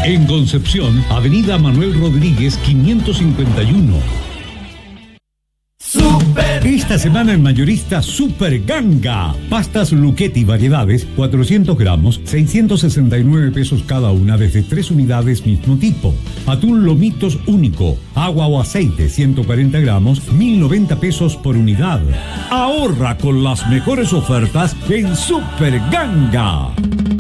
En Concepción, Avenida Manuel Rodríguez, 551. Esta semana en mayorista Super Ganga. Pastas Luchetti variedades, 400 gramos, 669 pesos cada una desde 3 unidades mismo tipo. Atún Lomitos único, agua o aceite, 140 gramos, 1090 pesos por unidad. Ahorra con las mejores ofertas en Super Ganga.